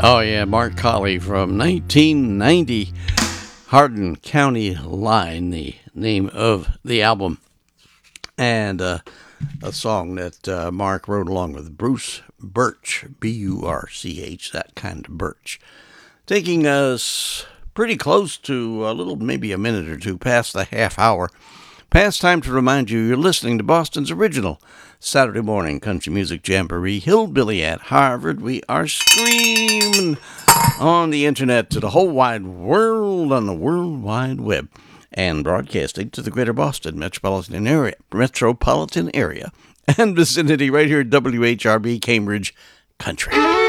Oh, yeah, Mark Colley from 1990. Hardin County Line, the name of the album. And a song that Mark wrote along with Bruce Birch, B-U-R-C-H, that kind of Birch. Taking us pretty close to a little, maybe a minute or two past the half hour. Past time to remind you you're listening to Boston's original Saturday morning country music jamboree, Hillbilly at Harvard. We are screaming on the internet to the whole wide world on the World Wide Web and broadcasting to the greater Boston metropolitan area and vicinity right here at WHRB Cambridge Country.